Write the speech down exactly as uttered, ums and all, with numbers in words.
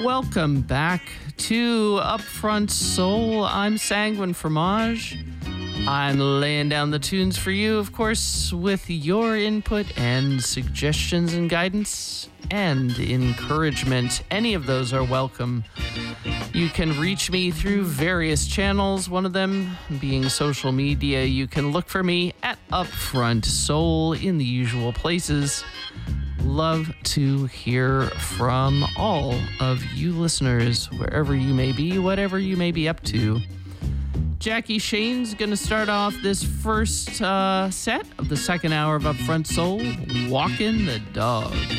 Welcome back to Upfront Soul. I'm Sanguine Fromage. I'm laying down the tunes for you, of course, with your input and suggestions and guidance and encouragement. Any of those are welcome. You can reach me through various channels, one of them being social media. You can look for me at Upfront Soul in the usual places. Love to hear from all of you listeners, wherever you may be, whatever you may be up to. Jackie Shane's going to start off this first uh, set of the second hour of Upfront Soul, Walking the Dog.